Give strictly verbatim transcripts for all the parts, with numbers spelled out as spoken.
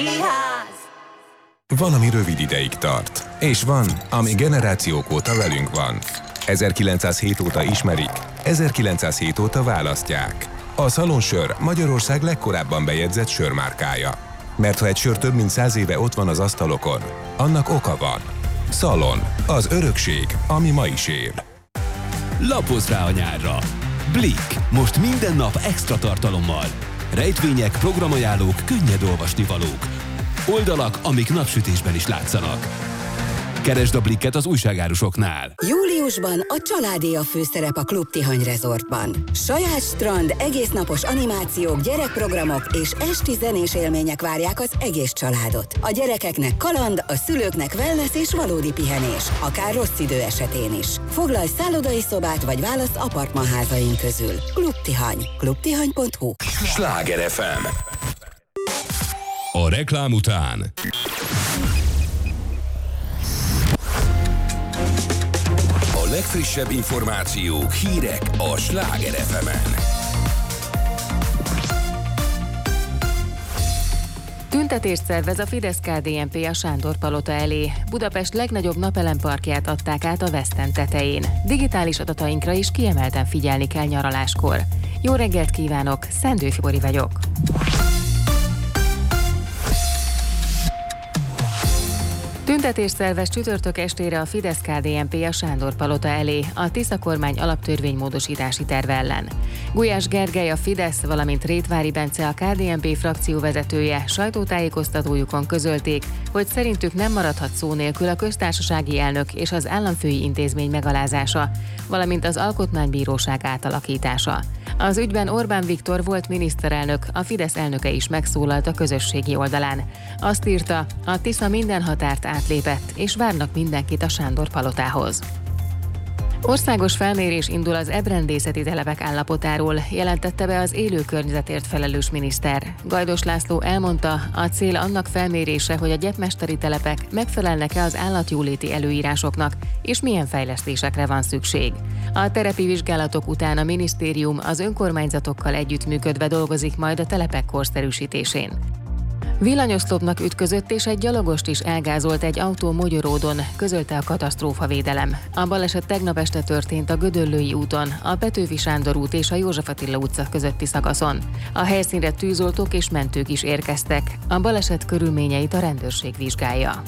Van, ami rövid ideig tart, és van, ami generációk óta velünk van. ezerkilencszázhét óta ismerik, ezerkilencszázhét óta választják. A Szalonsör Magyarország legkorábban bejegyzett sörmárkája. Mert ha egy sör több mint száz éve ott van az asztalokon, annak oka van. Szalon, az örökség, ami ma is él. Lapozz rá a nyárra! Blick, most minden nap extra tartalommal. Rejtvények, programajánlók, könnyed olvasnivalók. Oldalak, amik napsütésben is látszanak. Keresd a Blicket az újságárusoknál. Júliusban a családé a főszerep a Klub Tihany Resortban. Saját strand, egésznapos animációk, gyerekprogramok és esti zenés élmények várják az egész családot. A gyerekeknek kaland, a szülőknek wellness és valódi pihenés, akár rossz idő esetén is. Foglalj szállodai szobát vagy válasz apartmanházaink közül. Klub Tihany. klubtihany pont hu. Sláger ef em. A reklám után a legfrissebb információk, hírek a Sláger ef emen. Tüntetést szervez a Fidesz-ká dé en pé a Sándor Palota elé. Budapest legnagyobb napelemparkját adták át a West End tetején. Digitális adatainkra is kiemelten figyelni kell nyaraláskor. Jó reggelt kívánok, Szendő Fibori vagyok. Tüntetést szervez csütörtök estére a Fidesz-ká dé en pé a Sándor Palota elé a Tisza kormány alaptörvénymódosítási terve ellen. Gulyás Gergely, a Fidesz, valamint Rétvári Bence, a ká dé en pé frakció vezetője sajtótájékoztatójukon közölték, hogy szerintük nem maradhat szó nélkül a köztársasági elnök és az államfői intézmény megalázása, valamint az alkotmánybíróság átalakítása. Az ügyben Orbán Viktor volt miniszterelnök, a Fidesz elnöke is megszólalt a közösségi oldalán. Azt írta, a Tisza minden határt átlépett, és várnak mindenkit a Sándor Palotához. Országos felmérés indul az ebrendészeti telepek állapotáról, jelentette be az élő környezetért felelős miniszter. Gajdos László elmondta, a cél annak felmérése, hogy a gyepmesteri telepek megfelelnek-e az állatjóléti előírásoknak, és milyen fejlesztésekre van szükség. A terepi vizsgálatok után a minisztérium az önkormányzatokkal együttműködve dolgozik majd a telepek korszerűsítésén. Villanyoszlopnak ütközött és egy gyalogost is elgázolt egy autó Mogyoródon, közölte a katasztrófavédelem. A baleset tegnap este történt a Gödöllői úton, a Petőfi Sándor út és a József Attila utca közötti szakaszon. A helyszínre tűzoltók és mentők is érkeztek. A baleset körülményeit a rendőrség vizsgálja.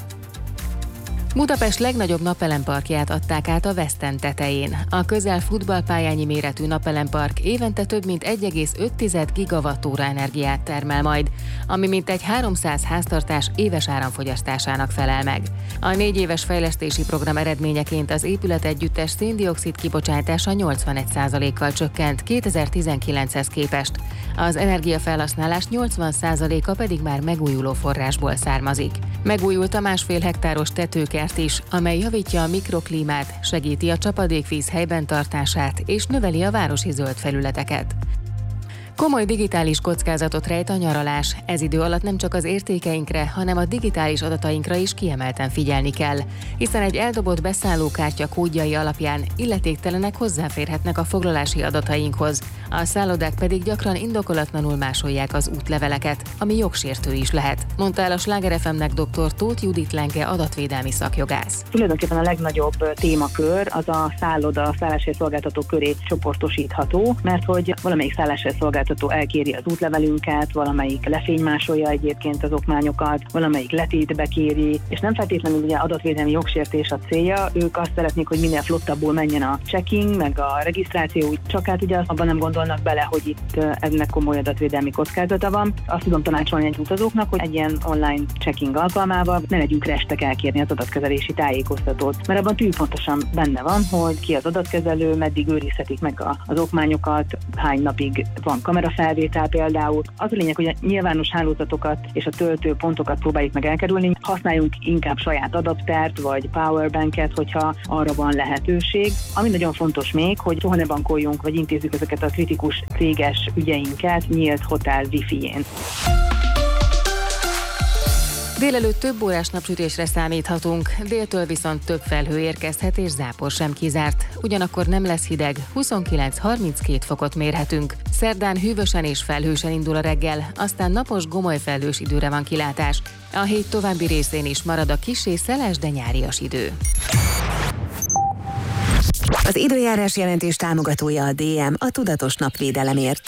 Budapest legnagyobb napelemparkját adták át a West End tetején. A közel futballpályányi méretű napelempark évente több mint egy egész öt gigawattóra energiát termel majd, ami mintegy háromszáz háztartás éves áramfogyasztásának felel meg. A négy éves fejlesztési program eredményeként az épület együttes szén-dioxid kibocsátása nyolcvanegy százalékkal csökkent kétezer-tizenkilenchez képest. Az energiafelhasználás nyolcvan százaléka pedig már megújuló forrásból származik. Megújult a másfél hektáros tetőkert is, amely javítja a mikroklímát, segíti a csapadékvíz helyben tartását és növeli a városi zöld felületeket. Komoly digitális kockázatot rejt a nyaralás. Ez idő alatt nem csak az értékeinkre, hanem a digitális adatainkra is kiemelten figyelni kell, hiszen egy eldobott beszállókártya kódjai alapján illetéktelenek hozzáférhetnek a foglalási adatainkhoz, a szállodák pedig gyakran indokolatlanul másolják az útleveleket, ami jogsértő is lehet, mondta el a Sláger ef emnek dr. Tóth Judit Lenke adatvédelmi szakjogász. Tulajdonképpen a legnagyobb témakör az a szálloda, szálláshelyszolgáltató köré csoportosítható, mert hogy valamelyik szálláshelyszolgáltató elkéri az útlevelünket, valamelyik lefénymásolja egyébként az okmányokat, valamelyik letétbe kéri, és nem feltétlenül ugye adatvédelmi jogsértés a célja, ők azt szeretnék, hogy minél flottabbul menjen a checking, meg a regisztráció, csak hát ugye abban nem gondolnak bele, hogy itt ennek komoly adatvédelmi kockázata van. Azt tudom tanácsolni egy utazóknak, hogy egy ilyen online checking alkalmával ne legyünk restek elkérni az adatkezelési tájékoztatót, mert abban tűpontosan benne van, hogy ki az adatkezelő, meddig őrizhetik meg az okmányokat, hány napig van kamerafelvétel például. Az a lényeg, hogy a nyilvános hálózatokat és a töltőpontokat próbáljuk meg elkerülni. Használjunk inkább saját adaptert vagy powerbanket, hogyha arra van lehetőség. Ami nagyon fontos még, hogy soha ne bankoljunk, vagy intézzük ezeket a kritikus céges ügyeinket nyílt hotel wifi-jén. Délelőtt több órás napsütésre számíthatunk, déltől viszont több felhő érkezhet és zápor sem kizárt. Ugyanakkor nem lesz hideg, huszonkilenc-harminckét fokot mérhetünk. Szerdán hűvösen és felhősen indul a reggel, aztán napos gomoly felhős időre van kilátás. A hét további részén is marad a kissé szeles, de nyárias idő. Az időjárás jelentés támogatója a dé em, a tudatos napvédelemért.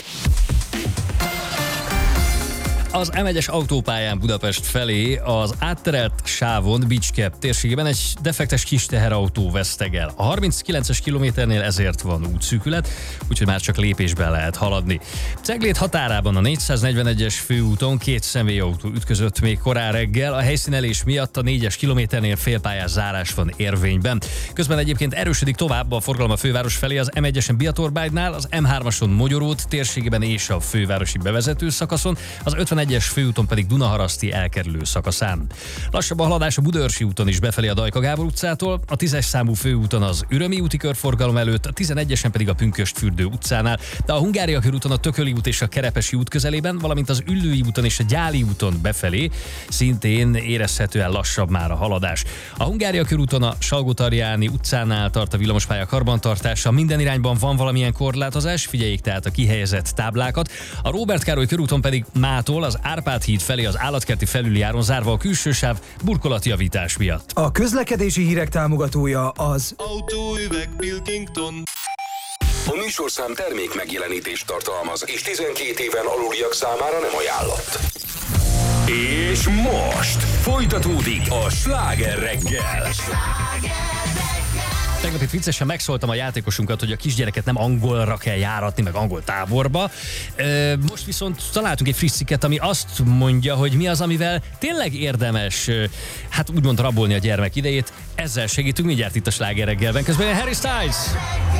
Az em egyes autópályán Budapest felé az átterelt sávon Bicske térségében egy defektes kis teherautó vesztegel. A harminckilences kilométernél ezért van útszűkület, úgyhogy már csak lépésben lehet haladni. Ceglét határában a négyszáznegyvenegyes főúton két személyautó ütközött még korán reggel, a helyszínelés miatt a négyes kilométernél félpályás zárás van érvényben. Közben egyébként erősödik tovább a forgalom a főváros felé az em egyesen Biatorbágynál, az em hármason Mogyorót térségében és a fővárosi bevezető szakaszon, az ötvenegyes főúton pedig Dunaharaszti elkerülő szakaszán. Lassabb a haladás a Budaörsi úton is befelé a Dajka Gábor utcától, a tízes számú főúton az Ürömi úti körforgalom előtt, a tizenegyesen pedig a Pünkösdfürdő utcánál, de a Hungária körúton a Tököli út és a Kerepesi út közelében, valamint az Üllői úton és a Gyáli úton befelé szintén érezhetően lassabb már a haladás. A Hungária körúton a Salgótarjáni utcánál tart a villamospálya karbantartása, minden irányban van valamilyen korlátozás, figyeljék tehát a kihelyezett táblákat. A Róbert Károly körúton pedig mától az Árpád híd felé az állatkerti felüljáron zárva a külső sáv burkolatjavítás miatt. A közlekedési hírek támogatója az Autóüveg Pilkington. A műsorszám termék megjelenítést tartalmaz, és tizenkét éven aluliak számára nem ajánlott. És most folytatódik a Sláger reggel. Tegnap itt viccesen megszóltam a játékosunkat, hogy a kisgyereket nem angolra kell járatni, meg angol táborba. Most viszont találtunk egy friss cikket, ami azt mondja, hogy mi az, amivel tényleg érdemes, hát úgymond rabolni a gyermek idejét. Ezzel segítünk mindjárt itt a Sláger reggelben. Közben Harry Styles!